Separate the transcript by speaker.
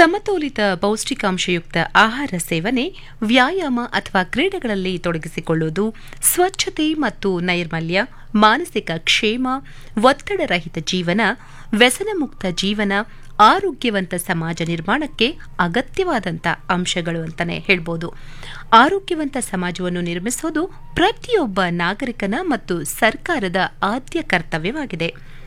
Speaker 1: ಸಮತೋಲಿತ ಪೌಷ್ಟಿಕಾಂಶಯುಕ್ತ ಆಹಾರ ಸೇವನೆ, ವ್ಯಾಯಾಮ ಅಥವಾ ಕ್ರೀಡೆಗಳಲ್ಲಿ ತೊಡಗಿಸಿಕೊಳ್ಳುವುದು, ಸ್ವಚ್ಛತೆ ಮತ್ತು ನೈರ್ಮಲ್ಯ, ಮಾನಸಿಕ ಕ್ಷೇಮ, ಒತ್ತಡರಹಿತ ಜೀವನ, ವ್ಯಸನಮುಕ್ತ ಜೀವನ, ಆರೋಗ್ಯವಂತ ಸಮಾಜ ನಿರ್ಮಾಣಕ್ಕೆ ಅಗತ್ಯವಾದಂಥ ಅಂಶಗಳು ಅಂತಾನೆ ಹೇಳ್ಬೋದು. ಆರೋಗ್ಯವಂತ ಸಮಾಜವನ್ನು ನಿರ್ಮಿಸುವುದು ಪ್ರತಿಯೊಬ್ಬ ನಾಗರಿಕನ ಮತ್ತು ಸರ್ಕಾರದ ಆದ್ಯ ಕರ್ತವ್ಯವಾಗಿದೆ.